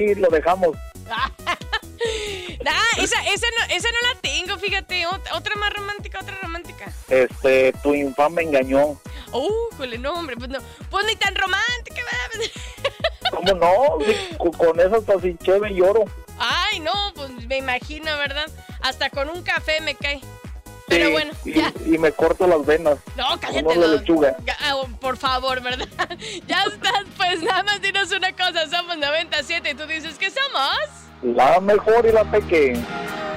y lo dejamos. Esa no la tengo, fíjate. Otra más romántica, otra romántica. Tu infame me engañó. Jole, no, hombre, pues no. Pues ni tan romántica, ¿verdad? ¿Cómo no? Sí, con eso hasta sin cheve lloro. Ay, no, pues me imagino, ¿verdad? Hasta con un café me cae. Pero sí, bueno, ya. Y me corto las venas. No, cállate. Con la lechuga. Por favor, ¿verdad? Ya estás, pues nada más dinos una cosa. Somos 97 y tú dices que somos... La mejor y la pequeña.